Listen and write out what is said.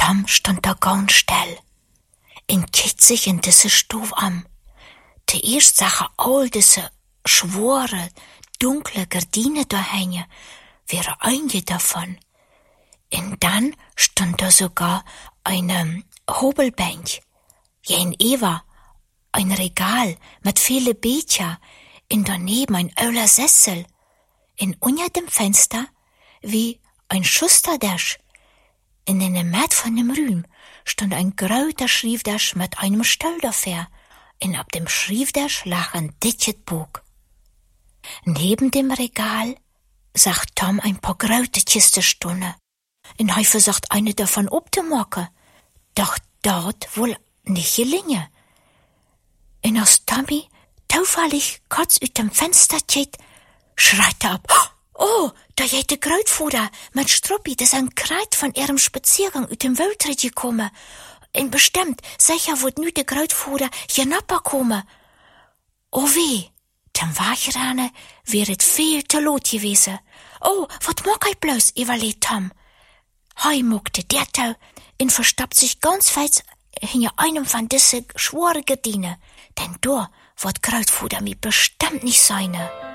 Tom stand da ganz still und kiekt sich in diese Stube an. Die erste Sache all diese schwere, dunkle Gardinen da hängen, wäre eine davon. Und dann stand da sogar eine Hobelbank, ja in Eva, ein Regal mit viele Bücher, und daneben ein öler Sessel, und unter dem Fenster wie ein Schusterdasch. In der Mitte von dem Raum stand ein grauter Schriftdasch mit einem Stuhl dafür, und auf dem Schriftdasch lag ein dickes Buch. Neben dem Regal sagt Tom ein paar graute Kisten stehen, und er versucht eine davon abzumachen, doch dort wohl nicht gelingen. Und als Tommy zufällig kurz aus dem Fenster geht, schreit er ab: Oh, da geht der Krautfuder mit Struppi, das ist ein Kreid von ihrem Spaziergang aus dem Wald gekommen. Und bestimmt, sicher wird nu der Krautfuder hier kommen. Oh weh, dem Wachrennen wäre es viel zu laut gewesen. Oh, wat mag ich bloß, überlegt Tom. Hei muckte der Tau und verstappt sich ganz fest hinter einem von diese schwere Gardinen, denn da wird Krautfuder mir bestimmt nicht seine.